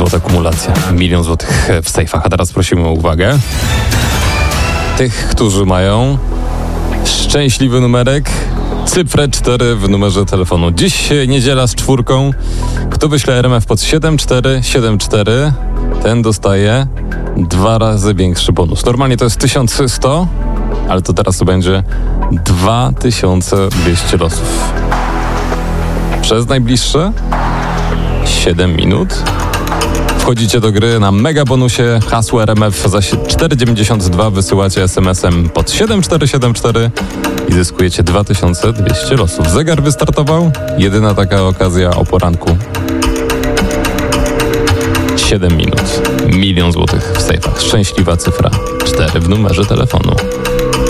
złota kumulacja. 1 000 000 złotych w sejfach. A teraz prosimy o uwagę tych, którzy mają szczęśliwy numerek, cyfrę 4 w numerze telefonu. Dziś niedziela z 4. Kto wyśle RMF pod 7474, ten dostaje 2 razy większy bonus. Normalnie to jest 1100, ale to teraz to będzie 2200 losów. Przez najbliższe 7 minut wchodzicie do gry na mega bonusie, hasło RMF za 4,92 wysyłacie SMS-em pod 7474 i zyskujecie 2200 losów. Zegar wystartował, jedyna taka okazja o poranku. 7 minut, 1 000 000 złotych w sejfach. Szczęśliwa cyfra 4 w numerze telefonu.